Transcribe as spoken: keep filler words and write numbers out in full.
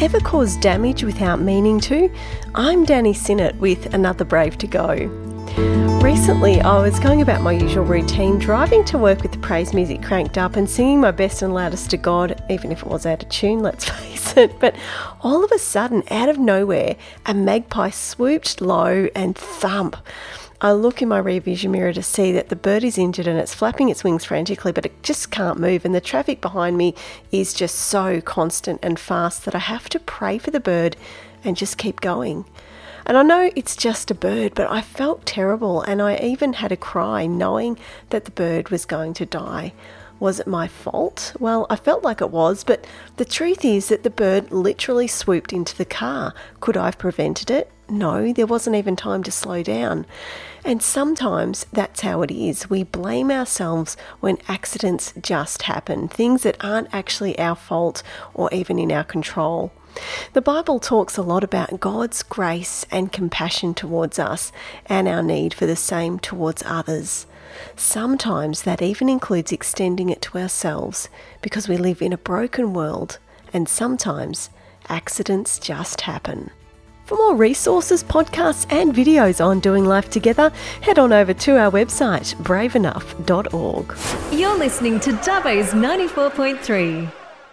Ever caused damage without meaning to? I'm Danny Sinnott with another Brave to Go. Recently, I was going about my usual routine, driving to work with the praise music cranked up and singing my best and loudest to God, even if it was out of tune, let's face it. But all of a sudden, out of nowhere, a magpie swooped low and thump. I look in my rear vision mirror to see that the bird is injured and it's flapping its wings frantically, but it just can't move. And the traffic behind me is just so constant and fast that I have to pray for the bird and just keep going. And I know it's just a bird, but I felt terrible, and I even had a cry knowing that the bird was going to die. Was it my fault? Well, I felt like it was, but the truth is that the bird literally swooped into the car. Could I have prevented it? No, there wasn't even time to slow down. And sometimes that's how it is. We blame ourselves when accidents just happen, things that aren't actually our fault or even in our control. The Bible talks a lot about God's grace and compassion towards us and our need for the same towards others. Sometimes that even includes extending it to ourselves because we live in a broken world and sometimes accidents just happen. For more resources, podcasts and videos on doing life together, head on over to our website brave enough dot org. You're listening to Dubbo's ninety-four point three.